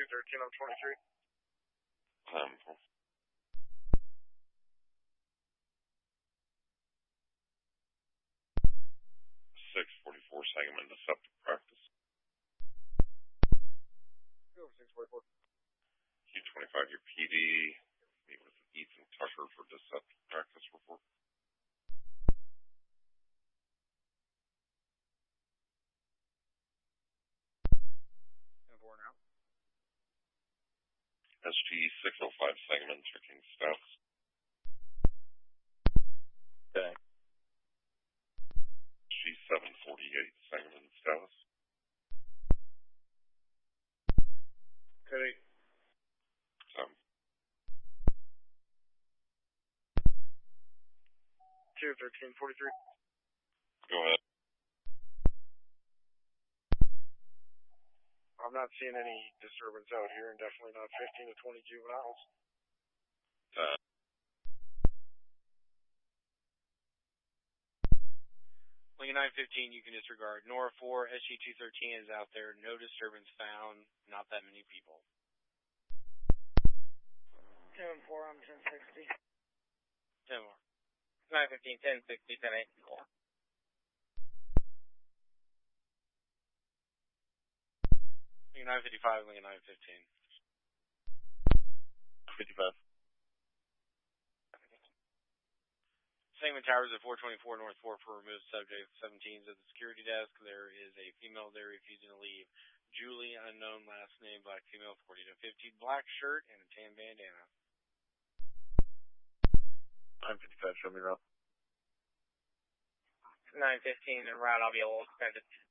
213 on 23. 644 Sangamon Deceptive Practice. Go over 644. Q25, your PD. Meet with Ethan Tucker for Deceptive Practice report. And 4 now. SG 605 Sangamon checking status. Okay. SG 748 Sangamon status. Okay. 213-43. Go ahead. I'm not seeing any disturbance out here, and definitely not 15 to 20 juveniles. Lincoln 915, you can disregard. Nora 4, SG 213 is out there. No disturbance found. Not that many people. 10-4, I'm 1060. 10 more. 915, 1060, 1084. Lincoln 955, Lincoln 915. 55. Sangamon Towers at 424 North 4 for removed subject 17s at the security desk. There is a female there refusing to leave. Julie, unknown last name, black female, 40 to 50, black shirt and a tan bandana. 955, show me route. 915 and route, I'll be a little extended.